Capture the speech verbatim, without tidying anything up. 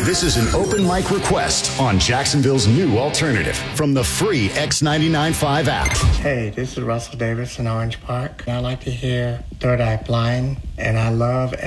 This is an open mic request on Jacksonville's new alternative from the free X ninety-nine point five app. Hey, this is Russell Davis in Orange Park. I like to hear Third Eye Blind, and I love